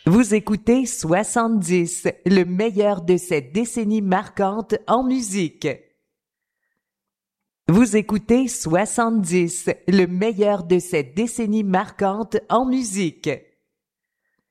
Vous écoutez 70, le meilleur de cette décennie marquante en musique. Vous écoutez 70, le meilleur de cette décennie marquante en musique.